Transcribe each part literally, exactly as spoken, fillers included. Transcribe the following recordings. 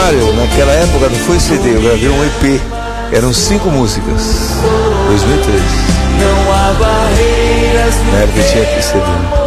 Mário, naquela época não foi C D, eu gravei um E P. Eram cinco músicas. dois mil e três. Não há barreiras. Na época tinha que C D.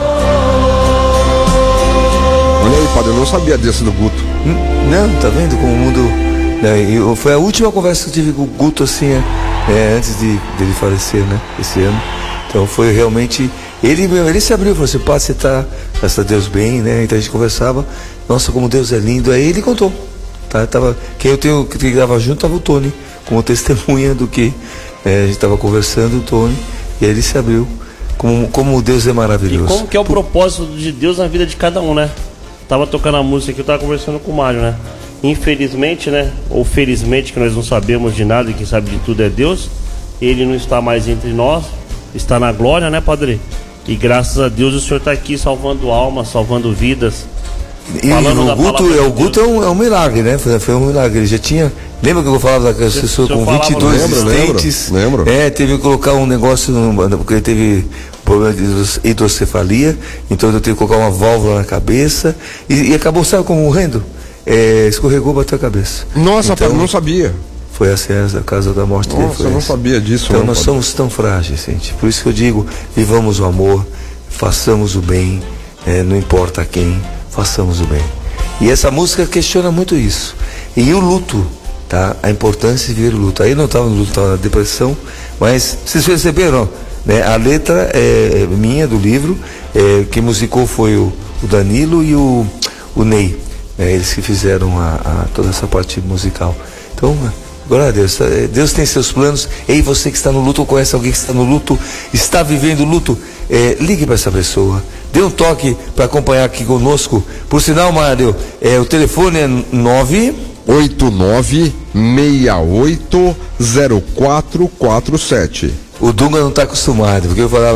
Olha aí, padre, eu não sabia desse do Guto. Não, tá vendo como o mundo. Né, eu, foi a última conversa que eu tive com o Guto, assim, é, é, antes de dele falecer, né? Esse ano. Então foi realmente. Ele, ele se abriu e falou assim: padre, você tá, graças a Deus, bem, né? Então a gente conversava. Nossa, como Deus é lindo. Aí ele contou. Tá? Tava, quem eu tenho que grava junto tava o Tony, como testemunha do que é, a gente tava conversando, o Tony. E aí ele se abriu. Como, como Deus é maravilhoso. E como que é o propósito de Deus na vida de cada um, né? Tava tocando a música aqui, eu tava conversando com o Mário, né? Infelizmente, né? Ou felizmente, que nós não sabemos de nada e quem sabe de tudo é Deus. Ele não está mais entre nós, está na glória, né, padre? E graças a Deus o senhor está aqui salvando almas, salvando vidas. E o Guto, é, o Guto é, um, é um milagre, né? Foi, foi um milagre. Ele já tinha. Lembra que eu falava daquela pessoa com vinte e dois dentes? Lembro, lembro. É, teve que colocar um negócio, no, porque ele teve problema de hidrocefalia, então eu tive que colocar uma válvula na cabeça e, e acabou, sabe como morrendo? É, escorregou, bateu a cabeça. Nossa, então, eu não sabia. Foi assim, a causa da morte dele. Nossa, eu não essa. sabia disso. Então não, nós pode. somos tão frágeis, gente. Por isso que eu digo, vivamos o amor, façamos o bem, é, não importa quem, façamos o bem. E essa música questiona muito isso. E o luto, tá? A importância de viver o luto. Aí não estava no luto, estava na depressão, mas vocês perceberam, né? A letra é minha, do livro, é, quem musicou foi o, o Danilo e o, o Ney, né? Eles que fizeram a, a, toda essa parte musical. Então, glória a Deus, Deus tem seus planos. Ei, você que está no luto, ou conhece alguém que está no luto, está vivendo luto, é, ligue para essa pessoa, dê um toque para acompanhar aqui conosco. Por sinal, Mário, é, o telefone é nove oito nove seis oito zero quatro quatro sete. O Dunga não está acostumado, porque eu falava,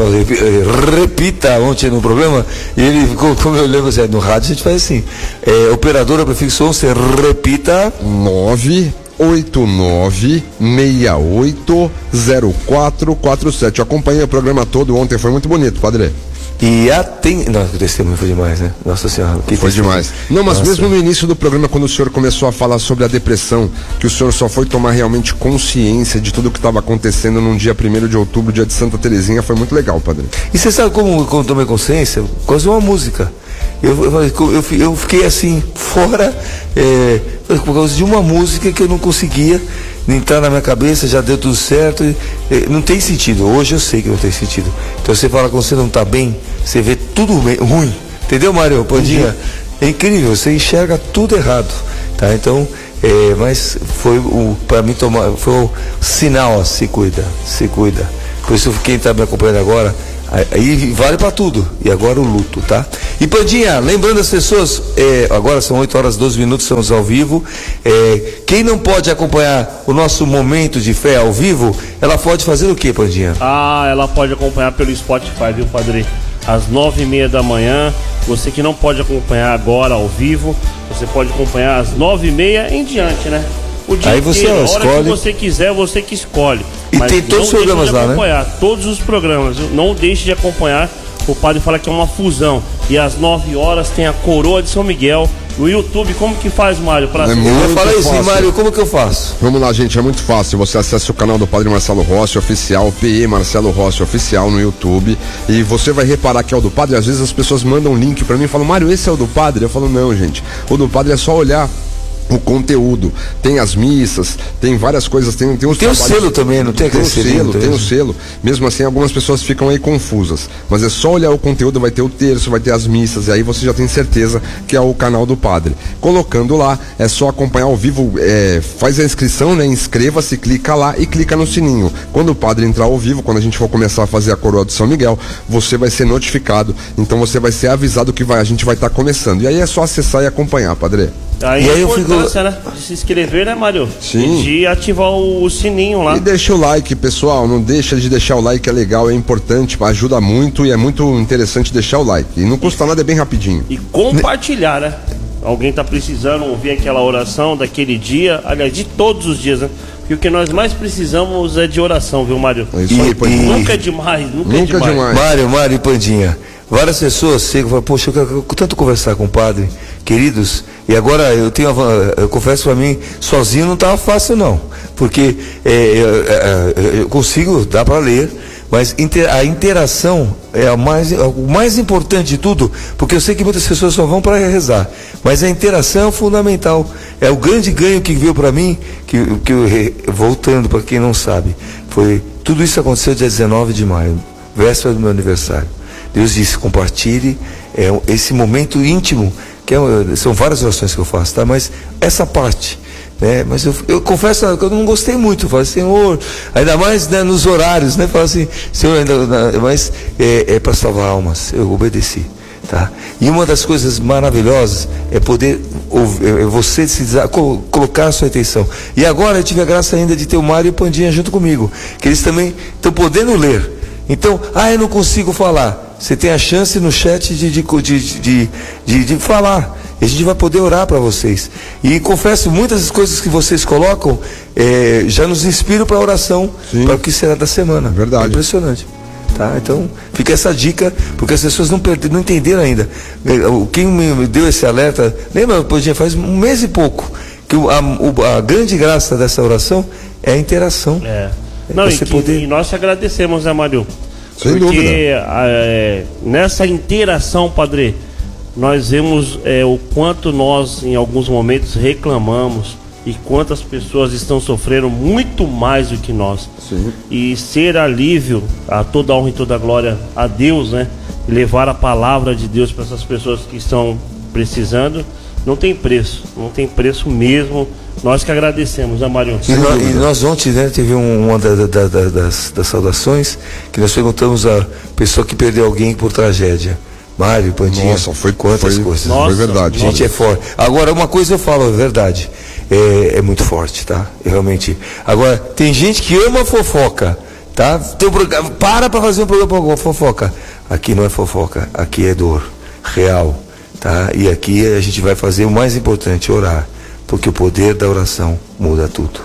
repita ontem no programa, e ele ficou como eu lembro, assim, no rádio a gente faz assim, é, operadora prefixo onze, repita nove oito nove seis oito zero quatro quatro sete. Eu acompanhei o programa todo ontem, foi muito bonito, padre. E a tem... Nossa, o testemunho foi demais, né? Nossa Senhora. Que foi demais. Não, mas Nossa. Mesmo no início do programa, quando o senhor começou a falar sobre a depressão, que o senhor só foi tomar realmente consciência de tudo que estava acontecendo num dia primeiro de outubro, dia de Santa Terezinha, foi muito legal, padre. E você sabe como eu tomei consciência? Por causa de uma música. Eu, eu, eu, eu fiquei assim, fora, é, por causa de uma música que eu não conseguia entrar na minha cabeça, já deu tudo certo. E, e, não tem sentido. Hoje eu sei que não tem sentido. Então você fala que você não está bem, você vê tudo ruim. Entendeu, Mário? Pandinha? Uhum. É incrível, você enxerga tudo errado. Tá? Então, é, mas foi o, para mim, tomar, foi o sinal, ó, se cuida, se cuida. Por isso quem está me acompanhando agora, aí vale para tudo. E agora o luto, tá? E Pandinha, lembrando as pessoas, é, agora são oito horas e doze minutos, estamos ao vivo. É, quem não pode acompanhar o nosso momento de fé ao vivo, ela pode fazer o que, Pandinha? Ah, ela pode acompanhar pelo Spotify, viu, padre? Às nove e meia da manhã. Você que não pode acompanhar agora ao vivo, você pode acompanhar às nove e meia em diante, né? O dia aí você inteiro, a hora escolhe. que você quiser, você que escolhe. E mas tem todos os programas lá, acompanhar, né? Todos os programas, viu? Não deixe de acompanhar. O padre fala que é uma fusão. E às nove horas tem a Coroa de São Miguel no YouTube. Como que faz, Mário? Pra é eu falei assim, Mário, como que eu faço? Vamos lá, gente, é muito fácil. Você acessa o canal do Padre Marcelo Rossi Oficial, P E Marcelo Rossi Oficial no YouTube. E você vai reparar que é o do Padre. Às vezes as pessoas mandam um link pra mim e falam, Mário, esse é o do Padre? Eu falo, não, gente. O do Padre é só olhar o conteúdo, tem as missas, tem várias coisas, tem, tem os tem o selo também, não tem aquele tem o selo, tem o selo, mesmo assim algumas pessoas ficam aí confusas, mas é só olhar o conteúdo, vai ter o terço, vai ter as missas, e aí você já tem certeza que é o canal do Padre. Colocando lá, é só acompanhar ao vivo, é, faz a inscrição, né, inscreva-se, clica lá e clica no sininho. Quando o Padre entrar ao vivo, quando a gente for começar a fazer a Coroa de São Miguel, você vai ser notificado, então você vai ser avisado que vai, a gente vai estar tá começando, e aí é só acessar e acompanhar, Padre. Aí e aí a importância, eu fico... né? De se inscrever, né, Mário? Sim. E de ativar o, o sininho lá. E deixa o like, pessoal. Não deixa de deixar o like, é legal, é importante, ajuda muito e é muito interessante deixar o like. E não custa e, nada, é bem rapidinho. E compartilhar, né? Alguém tá precisando ouvir aquela oração daquele dia, aliás, de todos os dias, né? Porque o que nós mais precisamos é de oração, viu, Mário? É isso aí, e, e... Nunca é demais, nunca, nunca é demais. demais. Mário, Mário e Pandinha. Várias pessoas chegam e falam, poxa, eu quero tanto conversar com o padre, Queridos, e agora eu tenho, eu confesso para mim, sozinho não estava fácil não, porque é, é, eu consigo, dá para ler, mas inter, a interação é a mais, o mais importante de tudo, porque eu sei que muitas pessoas só vão para rezar, mas a interação é fundamental, é o grande ganho que veio para mim, que, que eu, voltando para quem não sabe, foi, tudo isso aconteceu dia dezenove de maio, véspera do meu aniversário. Deus disse, compartilhe é, esse momento íntimo, que é, são várias orações que eu faço, tá? Mas essa parte, né? Mas eu, eu confesso que eu não gostei muito, eu falei, Senhor, ainda mais, né, nos horários, né? Falo assim, Senhor, ainda, mas é, é para salvar almas, eu obedeci, tá? E uma das coisas maravilhosas é poder é você se, colocar a sua atenção. E agora eu tive a graça ainda de ter o Mário e o Pandinha junto comigo, que eles também estão podendo ler. Então, ah, eu não consigo falar. Você tem a chance no chat de, de, de, de, de, de falar. E a gente vai poder orar para vocês. E confesso, muitas das coisas que vocês colocam é, já nos inspiram para a oração, para o que será da semana. Verdade. É impressionante. Tá? Então, fica essa dica, porque as pessoas não, não entenderam ainda. Quem me deu esse alerta, lembra, Pandinha, faz um mês e pouco, que a, a grande graça dessa oração é a interação. É. Não, e, que, poder... e nós te agradecemos, né, Mário? Sem Porque dúvida. É, nessa interação, Padre, nós vemos é, o quanto nós, em alguns momentos, reclamamos e quantas pessoas estão sofrendo muito mais do que nós. Sim. E ser alívio, a toda honra e toda glória a Deus, né? Levar a palavra de Deus para essas pessoas que estão precisando, não tem preço, não tem preço mesmo. Nós que agradecemos, né, Mário? E, nós, e nós ontem, né, teve um, uma da, da, da, das, das saudações, que nós perguntamos a pessoa que perdeu alguém por tragédia. Mário, Pandinha, nossa, foi quantas foi, coisas. Nossa, foi verdade. Gente, é forte. Agora, uma coisa eu falo, é verdade. É, é muito forte, tá? É realmente. Agora, tem gente que ama fofoca, tá? Tem um programa, para pra fazer um programa com fofoca. Aqui não é fofoca, aqui é dor real, tá? E aqui a gente vai fazer o mais importante, orar. Porque o poder da oração muda tudo.